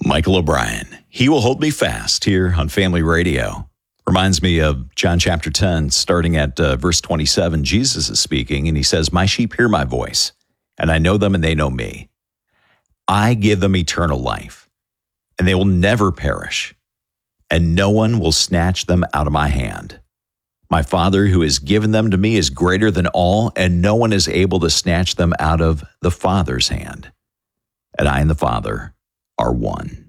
Michael O'Brien. He will hold me fast here on Family Radio. Reminds me of John chapter 10, starting at verse 27. Jesus is speaking, and he says, "My sheep hear my voice, and I know them and they know me. I give them eternal life, and they will never perish, and no one will snatch them out of my hand. My Father who has given them to me is greater than all, and no one is able to snatch them out of the Father's hand. And I and the Father are one."